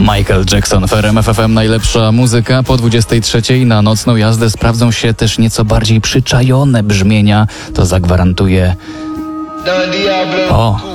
Michael Jackson w RMF FM. Najlepsza muzyka po 23:00. Na nocną jazdę sprawdzą się też nieco bardziej przyczajone brzmienia. To zagwarantuje